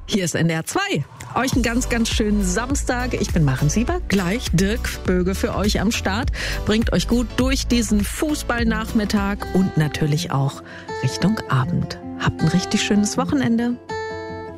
Hier ist NDR 2. Euch einen ganz, ganz schönen Samstag. Ich bin Maren Sieber. Gleich Dirk Böge für euch am Start. Bringt euch gut durch diesen Fußballnachmittag und natürlich auch Richtung Abend. Habt ein richtig schönes Wochenende.